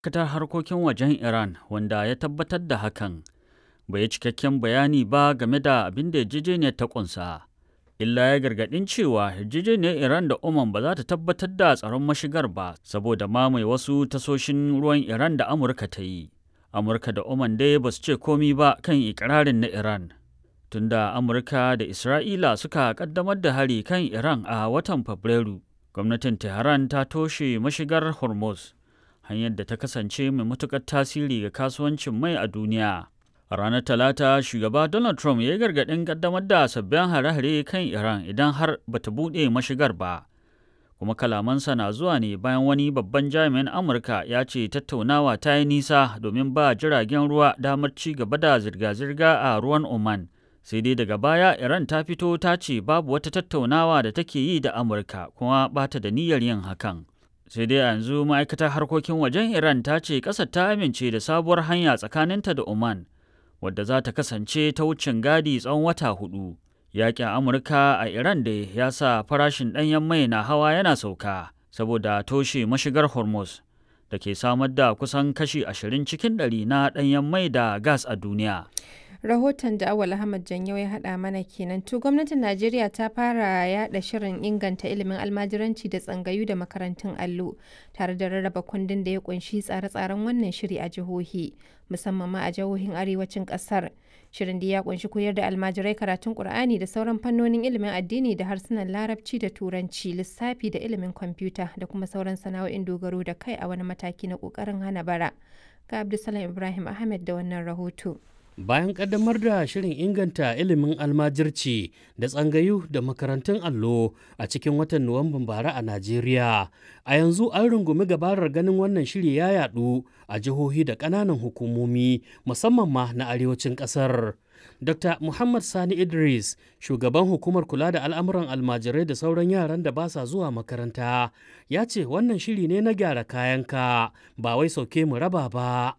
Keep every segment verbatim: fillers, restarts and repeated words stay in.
Ma'aikatar harkokin wajen Iran, wanda ya tabbatar da hakan, bai yi cikakken bayani ba game da abin da yarjejeniyar ta ƙunsa, illa ya gargaɗin cewa yarjejeniyar Iran da Oman ba za ta tabbatar da tsaron mashigar ba saboda mamaye wasu tasoshin ruwan Iran da Amurka ta yi. Amurka da Oman dai ba su ce komi ba kan ikirarin na Iran. Tunda Amurka da Isra'ila suka ƙaddamar da hari kan Iran a watan Fabrairu, gwamnatin Tehran ta toshe mashigar Hormuz, hanyar da ta kasance mai matuƙar tasiri ga kasuwancin mai a duniya. A ranar Talata, shugaba Donald Trump ya yi gargaɗin ƙaddamar da sabbin hare-hare kan Iran idan har ba ta buɗe mashigar ba. Kuma kalamansa na zuwa ne bayan wani babban jami'in Amurka ya ce tattaunawa ta yi nisa domin ba jiragen ruwa damar ci gaba da zirga-zirga a ruwan Oman. Sai dai daga baya Iran ta fito ta ce babu wata tattaunawa da take yi da Amurka kuma ba ta da niyyar yin hakan. Sai dai yanzu ma'aikatar harkokin wajen Iran ta ce ƙasar ta amince da sabuwar hanya tsakaninta da Oman, wadda za ta kasance ta wucin gadi tsawon wata hudu. Yaƙin Amurka a Iran da ya sa farashin ɗanyen mai na hawa yana sauka saboda toshe mashigar Hormuz da ke samar da kusan kashi ashirin cikin ɗari na ɗanyen mai da gas a duniya. Rahoton da Awal Ahmad Janyau ya haɗa mana kenan. To gwamnatin Najeriya ta fara yaɗa shirin inganta ilimin almajiranci da tsangayu da makarantun allo tare da rarraba kundin da ya kunshi tsare-tsaren wannan shiri a jihohi, musamman ma a jihohin arewacin ƙasar. Shirin da ya kunshi koyar da almajirai karatun Ƙur'ani da sauran fannonin ilimin addini da harsunan Larabci da Turanci, lissafi da ilimin kwamfuta da kuma sauran sana'o'in dogaro da kai a wani mataki na ƙoƙarin hana bara. Ga Abdulsalam Ibrahim Ahmed da wannan rahoto. Bayan ƙaddamar da shirin inganta ilimin almajirci da tsangayu da makarantun allo a cikin watan Nuwamban bara a Najeriya, a yanzu an rungumi gabarar ganin wannan shiri ya yadu a jihohi da ƙananan hukumomi musamman ma na arewacin ƙasar. Dokta Muhammad Sani Idris, shugaban hukumar kula da al'amuran almajirai da sauran yaran da ba sa zuwa makaranta, ya ce wannan shiri ne na gyara kayanka ba wai sauke mu raba ba.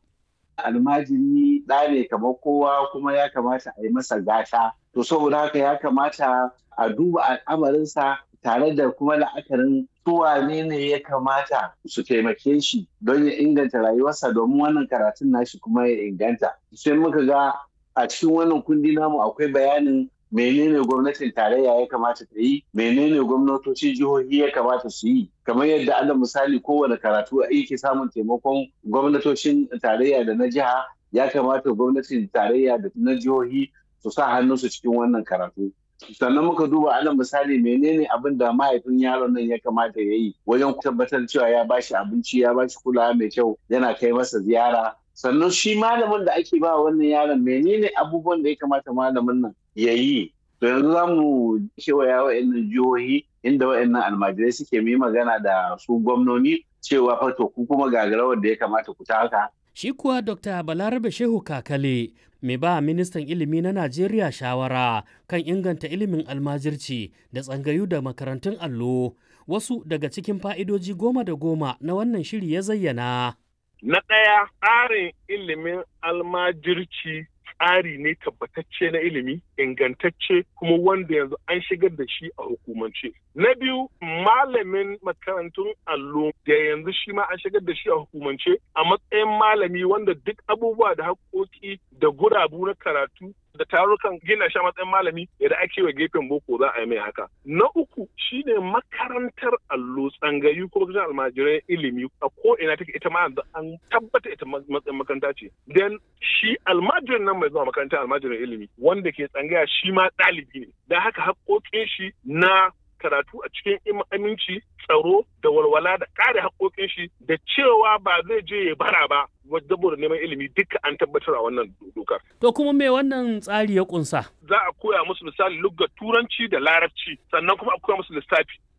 Almajiri ɗa ne kamar kowa kuma ya kamata a yi masa gata. To saboda haka ya kamata a duba al'amarinsa tare da kuma la'akarin wane ne ya kamata su taimake shi don ya inganta rayuwarsa domin wannan karatun nashi kuma ya inganta. Sai muka ga a cikin wannan kundi namu akwai bayanin menene gwamnatin tarayya ya kamata ta yi, menene gwamnatocin jihohi ya kamata su yi, kamar yadda ana misali kowane karatu yake samun taimakon gwamnatocin tarayya da na jiha, ya kamata gwamnatin tarayya da na jihohi su sa hannunsu cikin wannan karatu. Sannan muka duba ana misali menene abin da mahaifin yaron nan ya kamata ya yi wajen tabbatar cewa ya bashi abinci, ya bashi kulawa mai kyau, yana kai masa ziyara. Sannan shi malamin da ake ba wannan yaron menene abubuwan da ya kamata malamin nan ya yi. To yanzu za mu kewaya wa'annan jihohi inda wa'annan almajirai suke yi magana da su gwamnoni cewa fa to ku kuma gagarawar da ya kamata ku taka. Shi kuwa Dokta Balarabe Shehu Kakale, mai ba ministan ilimi na Najeriya shawara kan inganta ilimin almajirci da tsangayu da makarantun allo, wasu daga cikin fa'idoji goma da goma na wannan shiri ya zayyana. Na ɗaya, tsarin ilimin almajirci tsari ne tabbatacce na ilimi, ingantacce kuma wanda yanzu an shigar da shi a hukumance. Na biyu, malamin makarantun allo da yanzu shi ma an shigar da shi a hukumance a matsayin malami wanda duk abubuwa da haƙoƙi da gurabu na karatu da tarukan gina shi a matsayin malami yadda ake wa gefen boko za a yi mai haka. Na uku shine makarantar allo tsangayu ko kusan almajirai ilimi a ko ina take ita ma an tabbata ita matsayin makaranta ce. Dan shi almajirin nan mai zuwa makarantar almajirin ilimi wanda ke tsangaya shi ma ɗalibi ne. Da haka haƙoƙin shi na karatu a cikin aminci, tsaro da walwala da kare haƙoƙin shi da cewa ba zai je ya bara ba saboda neman ilimi duka an tabbatar a wannan dokar. To kuma me wannan tsari ya kunsa? Za a koya musu misali lugha turanci da larabci sannan kuma a koya musu lissafi.